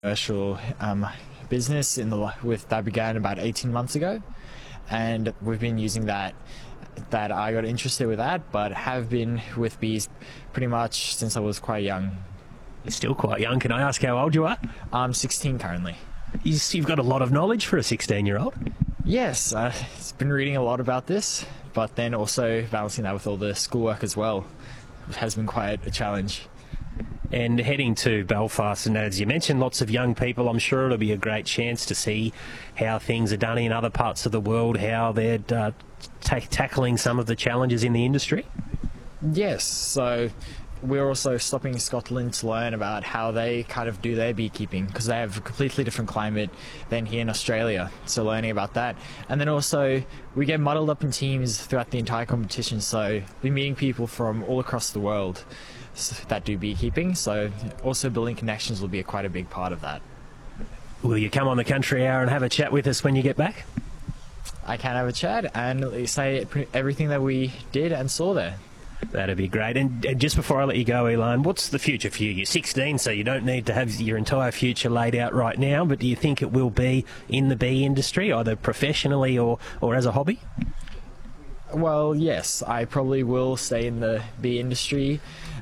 commercial business with that began about 18 months ago, and we've been using that I got interested with that, but have been with bees pretty much since I was quite young. You're still quite young. Can I ask how old you are? I'm 16 currently. You've got a lot of knowledge for a 16-year-old. Yes, I've been reading a lot about this, but then also balancing that with all the schoolwork as well has been quite a challenge. And heading to Belfast, and as you mentioned, lots of young people, I'm sure it'll be a great chance to see how things are done in other parts of the world, how they're tackling some of the challenges in the industry. Yes, so we're also stopping in Scotland to learn about how they kind of do their beekeeping, because they have a completely different climate than here in Australia, so learning about that. And then also we get muddled up in teams throughout the entire competition, so we're meeting people from all across the world that do beekeeping, so also building connections will be quite a big part of that. Will you come on the Country Hour and have a chat with us when you get back? I can have a chat and say everything that we did and saw there. That'd be great. And just before I let you go, Elon, what's the future for you? You're 16, so you don't need to have your entire future laid out right now, but do you think it will be in the bee industry, either professionally or as a hobby? Well, yes, I probably will stay in the bee industry,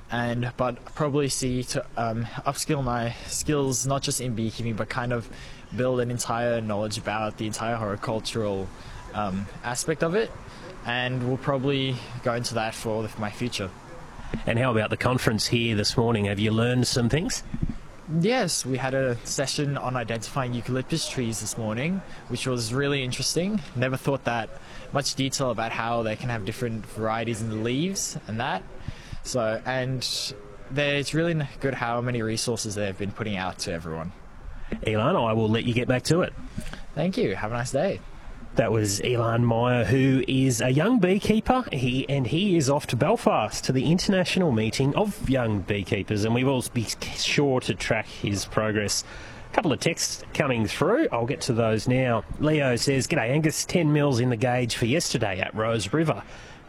but probably see to upskill my skills, not just in beekeeping, but kind of build an entire knowledge about the entire horticultural aspect of it. And we'll probably go into that for my future. And how about the conference here this morning? Have you learned some things? Yes, we had a session on identifying eucalyptus trees this morning, which was really interesting. Never thought that much detail about how they can have different varieties in the leaves and that. So, and it's really good how many resources they've been putting out to everyone. Elon, I will let you get back to it. Thank you. Have a nice day. That was Elon Meyer, who is a young beekeeper. He is off to Belfast to the international meeting of young beekeepers, and we will be sure to track his progress. A couple of texts coming through. I'll get to those now. Leo says, "G'day Angus, 10 mils in the gauge for yesterday at Rose River.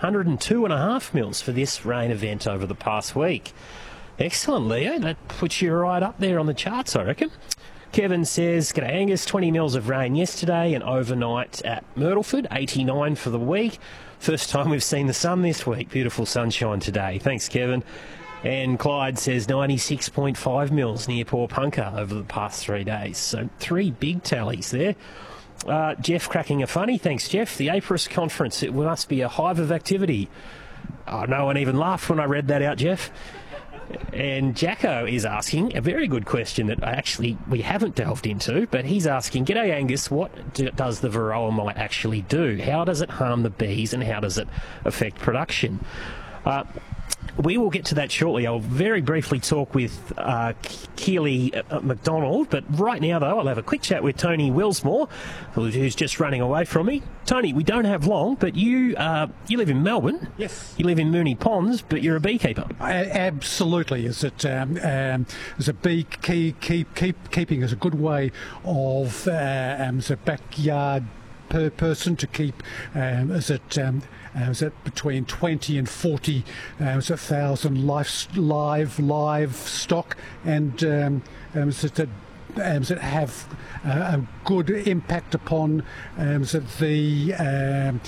102.5 mils for this rain event over the past week." Excellent, Leo. That puts you right up there on the charts, I reckon. Kevin says, "G'day Angus, 20 mils of rain yesterday and overnight at Myrtleford, 89 for the week. First time we've seen the sun this week. Beautiful sunshine today." Thanks, Kevin. And Clyde says 96.5 mils near Porepunkah over the past 3 days. So 3 big tallies there. Jeff cracking a funny. Thanks, Jeff. The APRIS conference, it must be a hive of activity. Oh, no one even laughed when I read that out, Jeff. And Jacko is asking a very good question that we haven't delved into, but he's asking, "G'day Angus, what does the varroa mite actually do? How does it harm the bees and how does it affect production?" We will get to that shortly. I'll very briefly talk with Keely McDonald, but right now, though, I'll have a quick chat with Tony Willsmore, who's just running away from me. Tony, we don't have long, but you live in Melbourne. Yes. You live in Moonee Ponds, but you're a beekeeper. Absolutely. Is a beekeeping is a good way of as a backyard person to keep between 20 and 40 thousand livestock, and that have a good impact upon the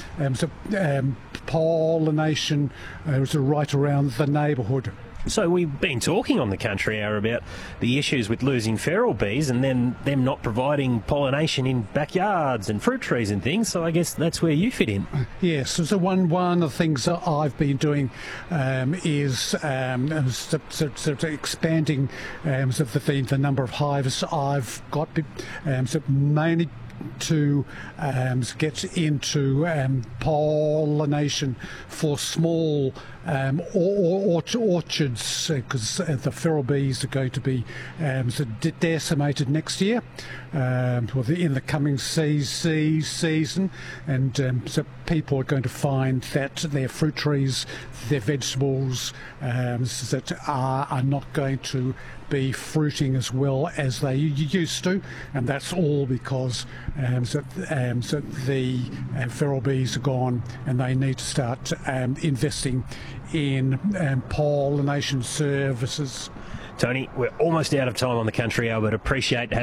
pollination right around the neighbourhood. So we've been talking on the Country Hour about the issues with losing feral bees and then them not providing pollination in backyards and fruit trees and things, so I guess that's where you fit in. Yes, so one of the things that I've been doing is expanding the number of hives I've got, mainly to get into pollination for small orchards, because the feral bees are going to be decimated next year, in the coming season, and so people are going to find that their fruit trees, their vegetables that are not going to be fruiting as well as they used to, and that's all because the feral bees are gone, and they need to start investing in pollination services. Tony, we're almost out of time on the Country Hour, but appreciate having